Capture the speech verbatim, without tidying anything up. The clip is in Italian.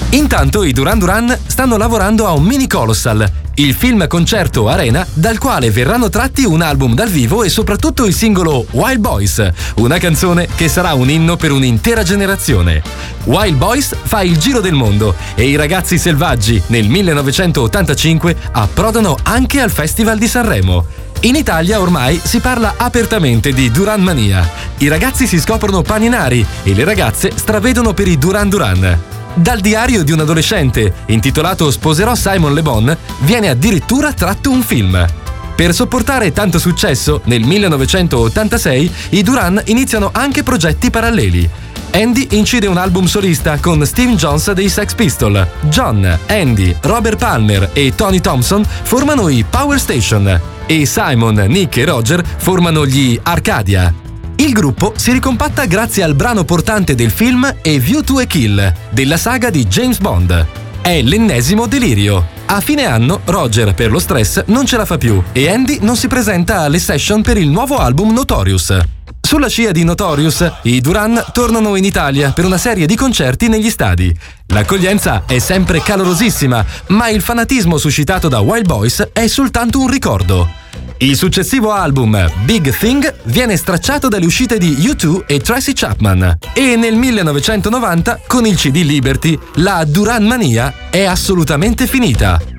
Intanto i Duran Duran stanno lavorando a un mini colossal, il film concerto Arena, dal quale verranno tratti un album dal vivo e soprattutto il singolo Wild Boys, una canzone che sarà un inno per un'intera generazione. Wild Boys fa il giro del mondo e i Ragazzi Selvaggi nel millenovecentottantacinque approdano anche al Festival di Sanremo. In Italia ormai si parla apertamente di Duran Mania. I ragazzi si scoprono paninari e le ragazze stravedono per i Duran Duran. Dal diario di un adolescente, intitolato Sposerò Simon Le Bon, viene addirittura tratto un film. Per sopportare tanto successo, nel millenovecentottantasei i Duran iniziano anche progetti paralleli. Andy incide un album solista con Steve Jones dei Sex Pistols. John, Andy, Robert Palmer e Tony Thompson formano i Power Station e Simon, Nick e Roger formano gli Arcadia. Il gruppo si ricompatta grazie al brano portante del film A View to a Kill, della saga di James Bond. È l'ennesimo delirio. A fine anno, Roger, per lo stress, non ce la fa più e Andy non si presenta alle session per il nuovo album Notorious. Sulla scia di Notorious, i Duran tornano in Italia per una serie di concerti negli stadi. L'accoglienza è sempre calorosissima, ma il fanatismo suscitato da Wild Boys è soltanto un ricordo. Il successivo album, Big Thing, viene stracciato dalle uscite di U due e Tracy Chapman e nel millenovecentonovanta, con il C D Liberty, la Duran Mania è assolutamente finita.